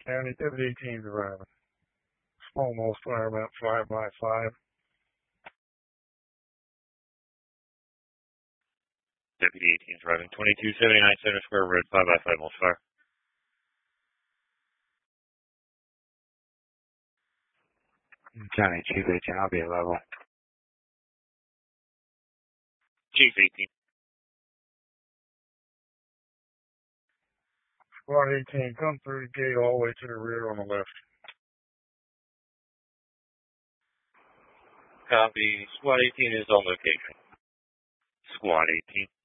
County Deputy 18 arriving. Almost fire about 5 by 5. Deputy 18 is arriving. 2279 Center Square Road, 5 by 5 most fire. County Chief 18, I'll be at level. Chief 18. Squad 18, come through the gate all the way to the rear on the left. Copy. Squad 18 is on location. Squad 18.